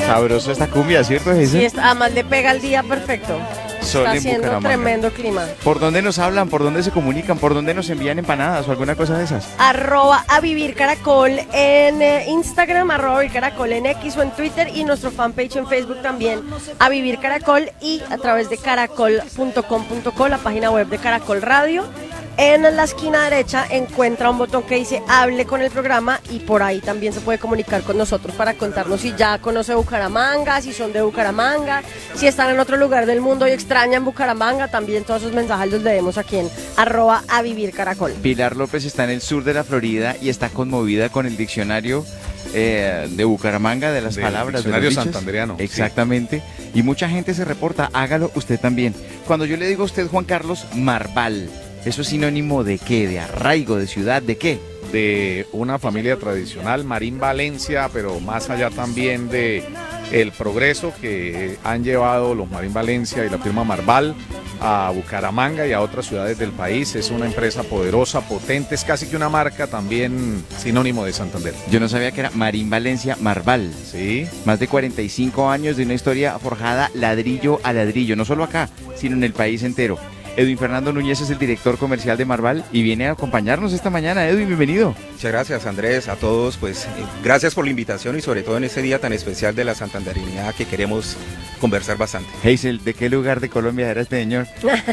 Sabroso esta cumbia, ¿cierto, Jesús? Sí, además le pega el día perfecto. Sol Está en haciendo Bucaramanga. tremendo clima. ¿Por dónde nos hablan? ¿Por dónde se comunican? ¿Por dónde nos envían empanadas o alguna cosa de esas? @avivircaracol en Instagram, @avivircaracol en X o en Twitter, y nuestro fanpage en Facebook también, A Vivir Caracol, y a través de caracol.com.co, la página web de Caracol Radio. En la esquina derecha encuentra un botón que dice hable con el programa, y por ahí también se puede comunicar con nosotros para contarnos si ya conoce Bucaramanga, si son de Bucaramanga, si están en otro lugar del mundo y extrañan Bucaramanga. También todos esos mensajes los leemos aquí en @avivircaracol. Pilar López está en el sur de la Florida y está conmovida con el diccionario de Bucaramanga, de las palabras, de los diccionario dichos. santandereano. Exactamente. Y mucha gente se reporta, hágalo usted también. Cuando yo le digo a usted, Juan Carlos, Marval, ¿eso es sinónimo de qué? ¿De arraigo? ¿De ciudad? ¿De qué? De una familia tradicional, Marín Valencia, pero más allá también de el progreso que han llevado los Marín Valencia y la firma Marval a Bucaramanga y a otras ciudades del país. Es una empresa poderosa, potente, es casi que una marca también sinónimo de Santander. Yo no sabía que era Marín Valencia Marval. Sí. Más de 45 años de una historia forjada ladrillo a ladrillo, no solo acá, sino en el país entero. Edwin Fernando Núñez es el director comercial de Marval y viene a acompañarnos esta mañana. Edwin, bienvenido. Muchas gracias, Andrés, a todos, pues gracias por la invitación y sobre todo en este día tan especial de la santanderinidad que queremos conversar bastante. Hazel, ¿de qué lugar de Colombia era este señor?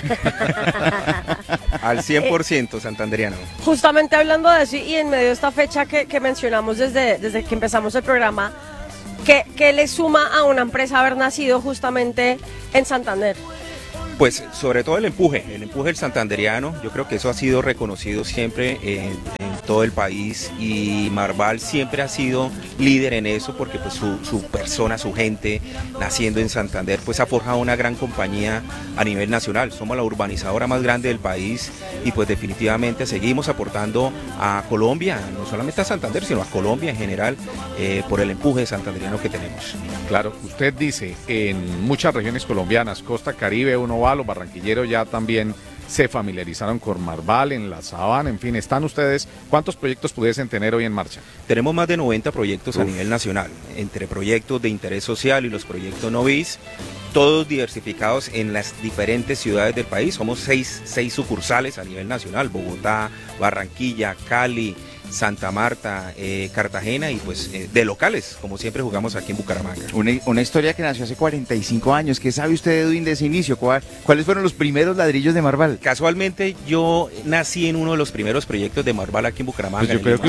Al 100% santanderiano. Justamente hablando de eso y en medio de esta fecha que mencionamos desde que empezamos el programa, ¿qué le suma a una empresa haber nacido justamente en Santander? Pues sobre todo el empuje del santanderiano. Yo creo que eso ha sido reconocido siempre en todo el país, y Marval siempre ha sido líder en eso porque pues su persona, su gente naciendo en Santander, pues ha forjado una gran compañía a nivel nacional. Somos la urbanizadora más grande del país y pues definitivamente seguimos aportando a Colombia, no solamente a Santander, sino a Colombia en general, por el empuje santanderiano que tenemos. Claro, usted dice, en muchas regiones colombianas, Costa Caribe, uno va, los barranquilleros ya también se familiarizaron con Marval, en la Sabana, en fin, están ustedes. ¿Cuántos proyectos pudiesen tener hoy en marcha? Tenemos más de 90 proyectos a nivel nacional, entre proyectos de interés social y los proyectos Novis, todos diversificados en las diferentes ciudades del país. Somos seis sucursales a nivel nacional: Bogotá, Barranquilla, Cali, Santa Marta, Cartagena, y pues de locales, como siempre jugamos aquí en Bucaramanga. Una historia que nació hace 45 años. ¿Qué sabe usted, Edwin, de ese inicio? ¿Cuáles fueron los primeros ladrillos de Marval? Casualmente yo nací en uno de los primeros proyectos de Marval aquí en Bucaramanga. Pues yo creo que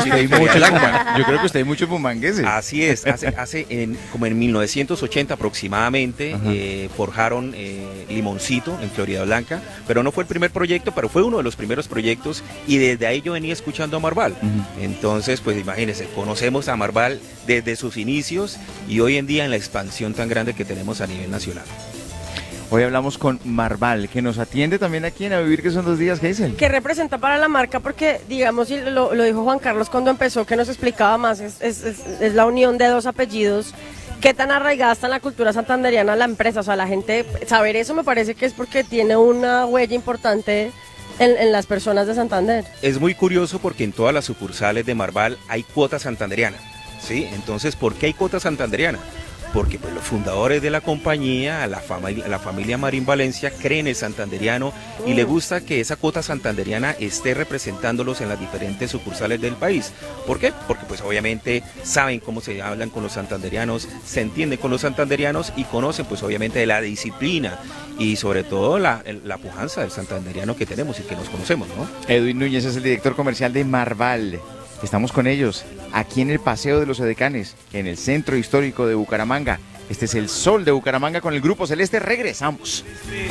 usted hay mucho pumanguese. Así es, como en 1980 aproximadamente, forjaron Limoncito en Florida Blanca, pero no fue el primer proyecto, pero fue uno de los primeros proyectos, y desde ahí yo venía escuchando a Marval. Entonces, pues imagínense, conocemos a Marval desde sus inicios y hoy en día en la expansión tan grande que tenemos a nivel nacional. Hoy hablamos con Marval, que nos atiende también aquí en A Vivir, que son 2 días, Hazel. ¿Qué representa para la marca? Porque, digamos, y lo dijo Juan Carlos cuando empezó, que nos explicaba más, es la unión de 2 apellidos. ¿Qué tan arraigada está en la cultura santanderiana la empresa? O sea, la gente, saber eso me parece que es porque tiene una huella importante en las personas de Santander. Es muy curioso porque en todas las sucursales de Marval hay cuota santanderiana, ¿sí? Entonces, ¿por qué hay cuota santanderiana? Porque pues, los fundadores de la compañía, la familia Marín Valencia, creen en el santanderiano y le gusta que esa cuota santanderiana esté representándolos en las diferentes sucursales del país. ¿Por qué? Porque pues obviamente saben cómo se hablan con los santanderianos, se entienden con los santanderianos y conocen pues obviamente de la disciplina y sobre todo la pujanza del santanderiano que tenemos y que nos conocemos, ¿no? Edwin Núñez es el director comercial de Marval. Estamos con ellos aquí en el Paseo de los Edecanes, en el centro histórico de Bucaramanga. Este es el Sol de Bucaramanga con el Grupo Celeste. Regresamos.